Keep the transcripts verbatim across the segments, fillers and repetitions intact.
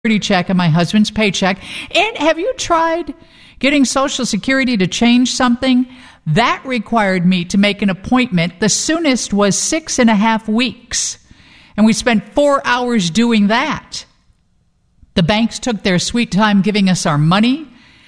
check and my husband's paycheck. And have you tried getting Social Security to change something? That required me to make an appointment. The soonest was six and a half weeks. And we spent four hours doing that. The banks took their sweet time giving us our money.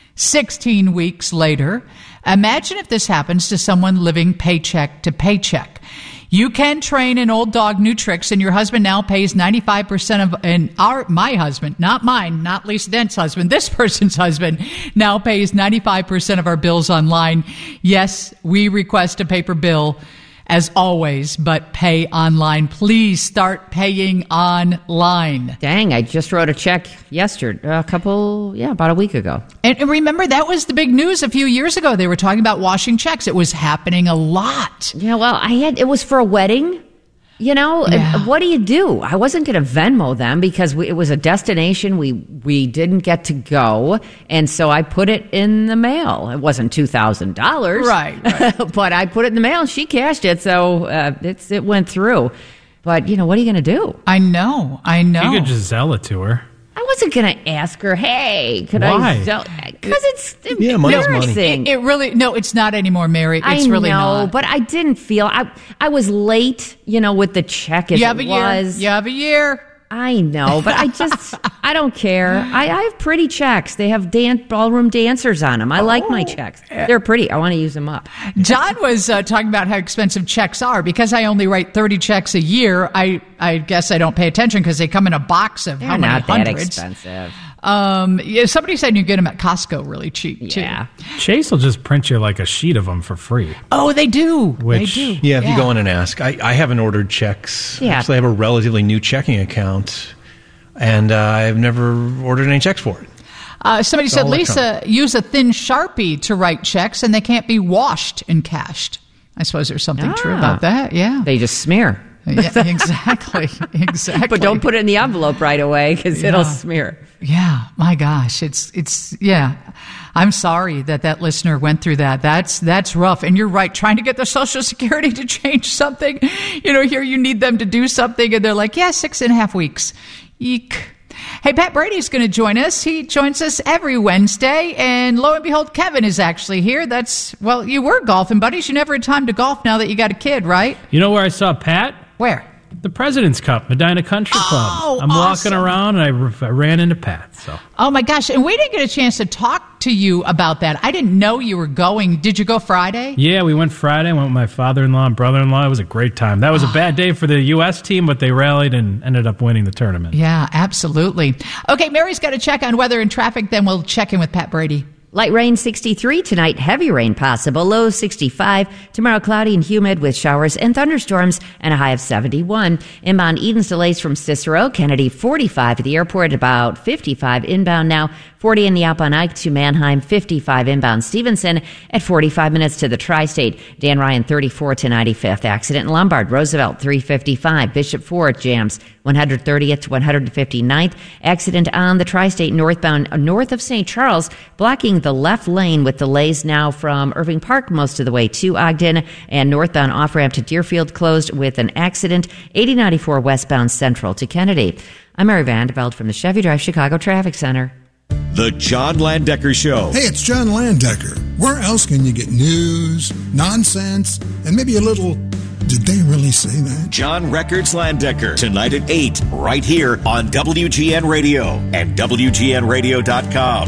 sixteen weeks later. Imagine if this happens to someone living paycheck to paycheck. You can train an old dog new tricks, and your husband now pays ninety-five percent of, and our, my husband, not mine, not Lisa Dent's husband, this person's husband now pays ninety-five percent of our bills online. Yes, we request a paper bill as always, but pay online. Please start paying online. Dang, I just wrote a check yesterday, a couple, yeah, about a week ago. And remember, that was the big news a few years ago. They were talking about washing checks. It was happening a lot. Yeah, well, I had, it was for a wedding. You know, yeah. What do you do? I wasn't going to Venmo them because we, it was a destination we we didn't get to go. And so I put it in the mail. It wasn't two thousand dollars. Right. right. But I put it in the mail and she cashed it. So uh, it's it went through. But, you know, what are you going to do? I know. I know. You could just sell it to her. I wasn't going to ask her, hey, could Why? I sell? Because it's yeah, money's money. It, it really, no, it's not anymore, Mary. It's I really know, not. But I didn't feel, I I was late, you know, with the check as you have it a year. was. You have a year. I know, but I just, I don't care. I, I have pretty checks. They have dan- ballroom dancers on them. I oh. like my checks. They're pretty. I want to use them up. John was uh, talking about how expensive checks are. Because I only write thirty checks a year, I, I guess I don't pay attention because they come in a box of They're how many not hundreds. that expensive. Um, yeah, somebody said you get them at Costco really cheap, too. Yeah. Chase will just print you like a sheet of them for free. Oh, they do. Which, they do. Yeah, if yeah. you go in and ask. I, I haven't ordered checks. Yeah. Actually, I have a relatively new checking account, and uh, I've never ordered any checks for it. Uh, somebody It's said, all Lisa, use a thin Sharpie to write checks, and they can't be washed and cashed. I suppose there's something ah, true about that, yeah. They just smear. Yeah, exactly, exactly. But don't put it in the envelope right away because yeah. it'll smear. Yeah, my gosh, it's it's yeah. I'm sorry that that listener went through that. That's that's rough. And you're right, trying to get the Social Security to change something. You know, here you need them to do something, and they're like, yeah, six and a half weeks. Eek. Hey, Pat Brady's going to join us. He joins us every Wednesday, and lo and behold, Kevin is actually here. That's, well, you were golfing buddies. You never had time to golf now that you got a kid, right? You know where I saw Pat? Where? The President's Cup, Medina Country Club. Oh, I'm awesome. walking around, and I, I ran into Pat. So. Oh, my gosh. And we didn't get a chance to talk to you about that. I didn't know you were going. Did you go Friday? Yeah, we went Friday. Went with my father-in-law and brother-in-law. It was a great time. That was a bad day for the U S team, but they rallied and ended up winning the tournament. Yeah, absolutely. Okay, Mary's got to check on weather and traffic. Then we'll check in with Pat Brady. Light rain sixty-three tonight, heavy rain possible, low sixty-five. Tomorrow cloudy and humid with showers and thunderstorms and a high of seventy-one. Inbound Eden's delays from Cicero, Kennedy forty-five at the airport, about fifty-five inbound now. forty in the outbound Ike to Mannheim, fifty-five inbound Stevenson at forty-five minutes to the tri-state. Dan Ryan thirty-four to ninety-fifth. Accident in Lombard, Roosevelt three fifty-five. Bishop Ford jams one hundred thirtieth to one hundred fifty-ninth. Accident on the tri-state northbound north of Saint Charles, blocking the left lane with delays now from Irving Park most of the way to Ogden, and northbound off-ramp to Deerfield closed with an accident. eighty ninety-four westbound Central to Kennedy. I'm Mary Vandeveld from the Chevy Drive Chicago Traffic Center. The John Landecker Show. Hey, it's John Landecker. Where else can you get news, nonsense, and maybe a little, did they really say that? John Records Landecker, tonight at eight, right here on W G N Radio and W G N radio dot com.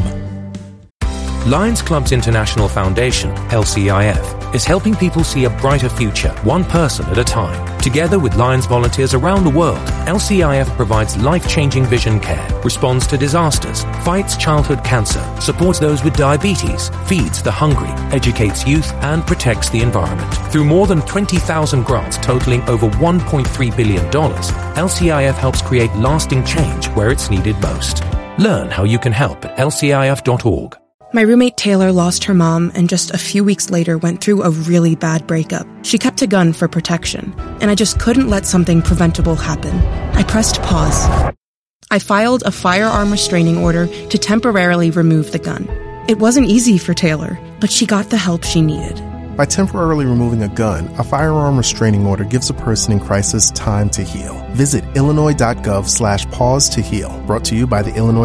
Lions Clubs International Foundation, L C I F, is helping people see a brighter future, one person at a time. Together with Lions volunteers around the world, L C I F provides life-changing vision care, responds to disasters, fights childhood cancer, supports those with diabetes, feeds the hungry, educates youth, and protects the environment. Through more than twenty thousand grants totaling over one point three billion dollars, L C I F helps create lasting change where it's needed most. Learn how you can help at L C I F dot org. My roommate Taylor lost her mom and just a few weeks later went through a really bad breakup. She kept a gun for protection, and I just couldn't let something preventable happen. I pressed pause. I filed a firearm restraining order to temporarily remove the gun. It wasn't easy for Taylor, but she got the help she needed. By temporarily removing a gun, a firearm restraining order gives a person in crisis time to heal. Visit illinois.gov slash pause to heal. Brought to you by the Illinois